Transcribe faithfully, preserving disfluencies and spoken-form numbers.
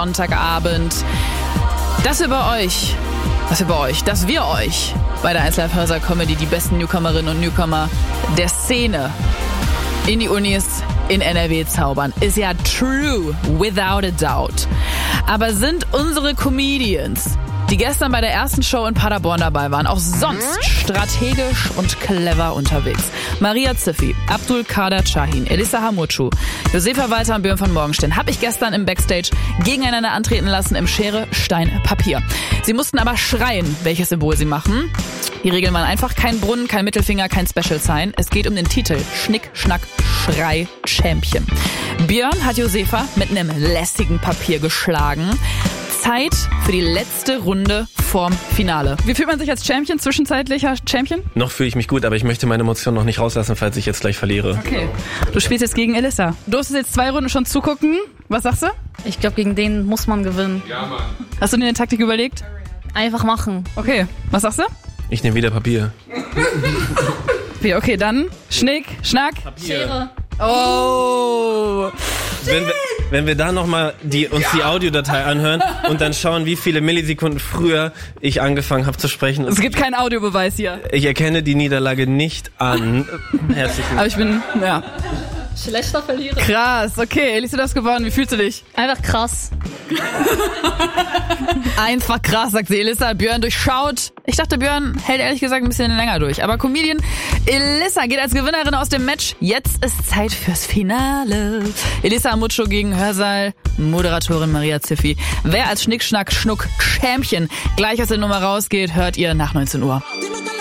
Sonntagabend. Dass wir bei euch, dass wir bei euch, dass wir euch bei der eins Live Hörsaal Comedy die besten Newcomerinnen und Newcomer der Szene in die Unis in N R W zaubern, ist ja true, without a doubt. Aber sind unsere Comedians, die gestern bei der ersten Show in Paderborn dabei waren, auch sonst strategisch und clever unterwegs? Maria Ziffi, Abdul Kader Shahin, Elissa Hamurcu, Josefa Walter und Björn von Morgenstern habe ich gestern im Backstage gegeneinander antreten lassen im Schere, Stein, Papier. Sie mussten aber schreien, welches Symbol sie machen. Die Regeln waren einfach: kein Brunnen, kein Mittelfinger, kein Special Sign. Es geht um den Titel Schnick, Schnack, Schrei, Champion. Björn hat Josefa mit einem lässigen Papier geschlagen. Zeit für die letzte Runde vorm Finale. Wie fühlt man sich als Champion, zwischenzeitlicher Champion? Noch fühle ich mich gut, aber ich möchte meine Emotionen noch nicht rauslassen, falls ich jetzt gleich verliere. Okay. Du spielst jetzt gegen Elissa. Du durftest jetzt zwei Runden schon zugucken. Was sagst du? Ich glaube, gegen den muss man gewinnen. Ja, Mann. Hast du dir eine Taktik überlegt? Einfach machen. Okay. Was sagst du? Ich nehme wieder Papier. Papier. Okay, dann Schnick, Schnack. Schere. Oh. Wenn wir, wenn wir da nochmal die, uns die Audiodatei anhören und dann schauen, wie viele Millisekunden früher ich angefangen habe zu sprechen. Es gibt keinen Audiobeweis hier. Ich erkenne die Niederlage nicht an. Herzlichen Aber ich bin, ja. Schlechter Verlierer. Krass, okay. Elisa, du hast gewonnen. Wie fühlst du dich? Einfach krass. Einfach krass, sagt sie. Elissa, Björn durchschaut. Ich dachte, Björn hält ehrlich gesagt ein bisschen länger durch. Aber Comedian Elissa geht als Gewinnerin aus dem Match. Jetzt ist Zeit fürs Finale. Elissa Hamurcu gegen Hörsaal Moderatorin Maria Ziffi. Wer als Schnick, Schnack, Schnuck Champion gleich aus der Nummer rausgeht, hört ihr nach neunzehn Uhr.